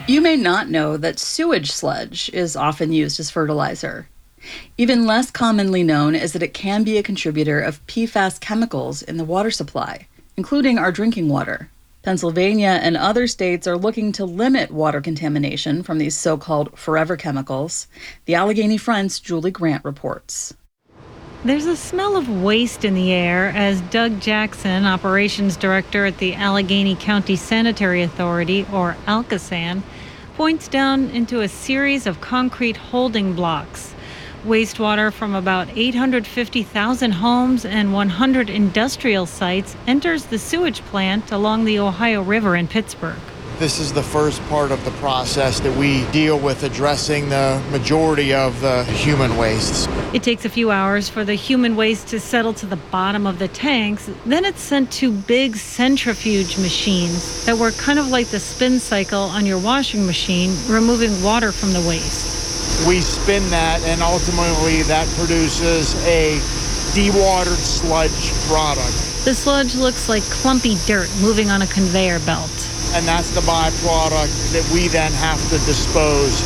You may not know that sewage sludge is often used as fertilizer. Even less commonly known is that it can be a contributor of PFAS chemicals in the water supply, including our drinking water. Pennsylvania and other states are looking to limit water contamination from these so-called forever chemicals. The Allegheny Front's Julie Grant reports. There's a smell of waste in the air as Doug Jackson, operations director at the Allegheny County Sanitary Authority, or ALCASAN, points down into a series of concrete holding blocks. Wastewater from about 850,000 homes and 100 industrial sites enters the sewage plant along the Ohio River in Pittsburgh. This is the first part of the process that we deal with addressing the majority of the human wastes. It takes a few hours for the human waste to settle to the bottom of the tanks. Then it's sent to big centrifuge machines that work kind of like the spin cycle on your washing machine, removing water from the waste. We spin that, and ultimately that produces a dewatered sludge product. The sludge looks like clumpy dirt moving on a conveyor belt. And that's the byproduct that we then have to dispose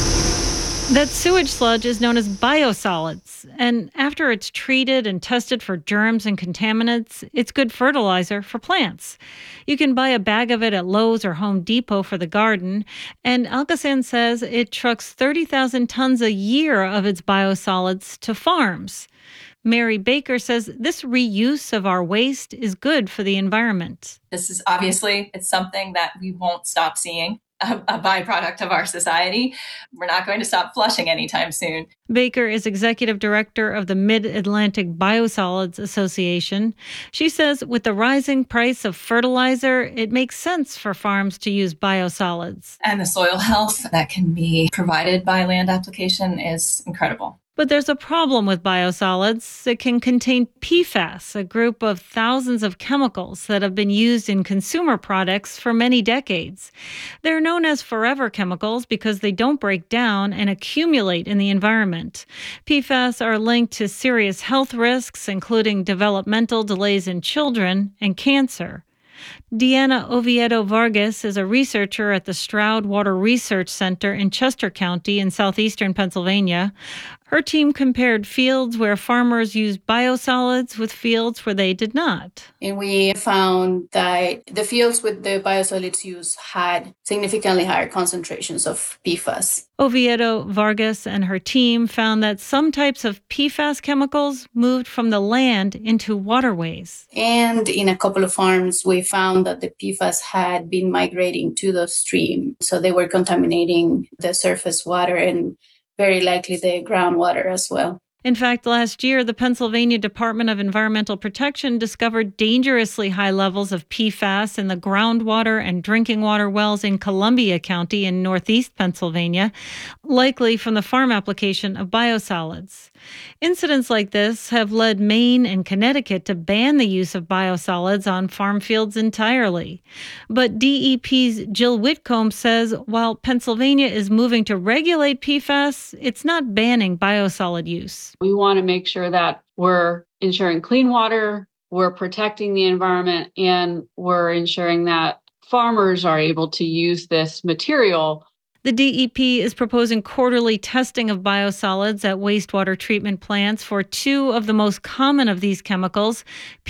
of. That sewage sludge is known as biosolids, and after it's treated and tested for germs and contaminants, it's good fertilizer for plants. You can buy a bag of it at Lowe's or Home Depot for the garden, and ALCASAN says it trucks 30,000 tons a year of its biosolids to farms. Mary Baker says this reuse of our waste is good for the environment. This is obviously, it's something that we won't stop seeing, a byproduct of our society. We're not going to stop flushing anytime soon. Baker is executive director of the Mid-Atlantic Biosolids Association. She says with the rising price of fertilizer, it makes sense for farms to use biosolids. And the soil health that can be provided by land application is incredible. But there's a problem with biosolids. It can contain PFAS, a group of thousands of chemicals that have been used in consumer products for many decades. They're known as forever chemicals because they don't break down and accumulate in the environment. PFAS are linked to serious health risks, including developmental delays in children and cancer. Deanna Oviedo Vargas is a researcher at the Stroud Water Research Center in Chester County in southeastern Pennsylvania. Her team compared fields where farmers used biosolids with fields where they did not. And we found that the fields with the biosolids use had significantly higher concentrations of PFAS. Oviedo Vargas and her team found that some types of PFAS chemicals moved from the land into waterways. And in a couple of farms, we found that the PFAS had been migrating to the stream. So they were contaminating the surface water and very likely the groundwater as well. In fact, last year, the Pennsylvania Department of Environmental Protection discovered dangerously high levels of PFAS in the groundwater and drinking water wells in Columbia County in northeast Pennsylvania, likely from the farm application of biosolids. Incidents like this have led Maine and Connecticut to ban the use of biosolids on farm fields entirely. But DEP's Jill Whitcomb says while Pennsylvania is moving to regulate PFAS, it's not banning biosolid use. We want to make sure that we're ensuring clean water, we're protecting the environment, and we're ensuring that farmers are able to use this material. The DEP is proposing quarterly testing of biosolids at wastewater treatment plants for two of the most common of these chemicals,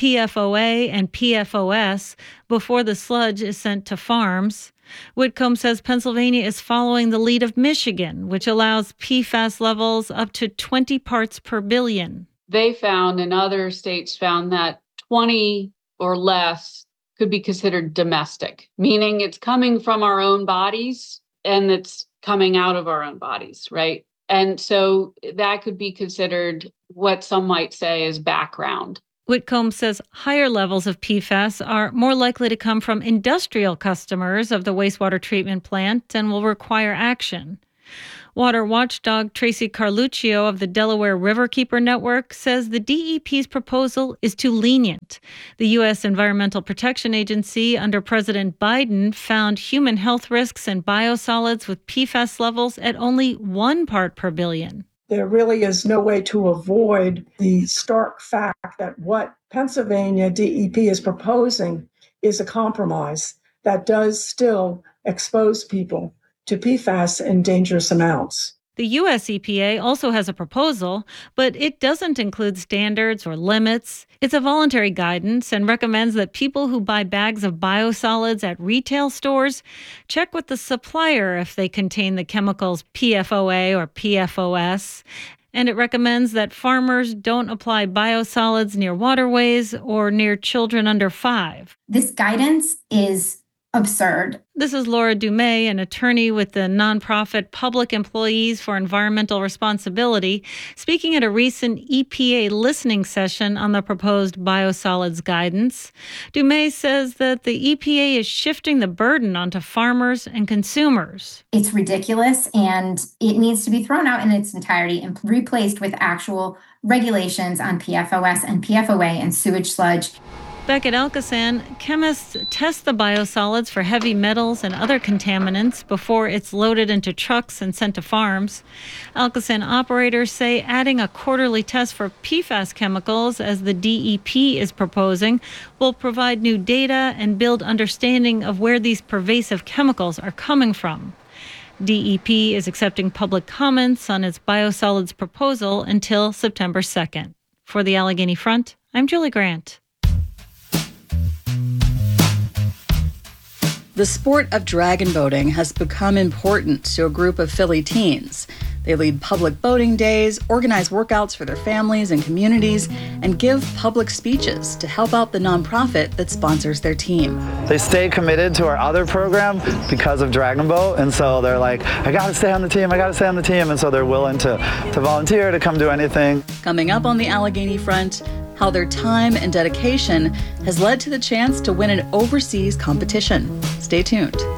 PFOA and PFOS, before the sludge is sent to farms. Whitcomb says Pennsylvania is following the lead of Michigan, which allows PFAS levels up to 20 parts per billion. They found, and other states found, that 20 or less could be considered domestic, meaning it's coming from our own bodies and it's coming out of our own bodies, right? And so that could be considered what some might say is background. Whitcomb says higher levels of PFAS are more likely to come from industrial customers of the wastewater treatment plant and will require action. Water watchdog Tracy Carluccio of the Delaware Riverkeeper Network says the DEP's proposal is too lenient. The U.S. Environmental Protection Agency under President Biden found human health risks and biosolids with PFAS levels at only 1 part per billion. There really is no way to avoid the stark fact that what Pennsylvania DEP is proposing is a compromise that does still expose people to PFAS in dangerous amounts. The U.S. EPA also has a proposal, but it doesn't include standards or limits. It's a voluntary guidance and recommends that people who buy bags of biosolids at retail stores check with the supplier if they contain the chemicals PFOA or PFOS. And it recommends that farmers don't apply biosolids near waterways or near children under 5. This guidance is absurd. This is Laura Dumais, an attorney with the nonprofit Public Employees for Environmental Responsibility, speaking at a recent EPA listening session on the proposed biosolids guidance. Dumais says that the EPA is shifting the burden onto farmers and consumers. It's ridiculous, and it needs to be thrown out in its entirety and replaced with actual regulations on PFOS and PFOA and sewage sludge. Back at Alcosan, chemists test the biosolids for heavy metals and other contaminants before it's loaded into trucks and sent to farms. Alcosan operators say adding a quarterly test for PFAS chemicals, as the DEP is proposing, will provide new data and build understanding of where these pervasive chemicals are coming from. DEP is accepting public comments on its biosolids proposal until September 2nd. For the Allegheny Front, I'm Julie Grant. The sport of dragon boating has become important to a group of Philly teens. They lead public boating days, organize workouts for their families and communities, and give public speeches to help out the nonprofit that sponsors their team. They stay committed to our other program because of Dragon Boat, and so they're like, I gotta stay on the team, and so they're willing to volunteer, to come do anything. Coming up on the Allegheny Front, how their time and dedication has led to the chance to win an overseas competition. Stay tuned.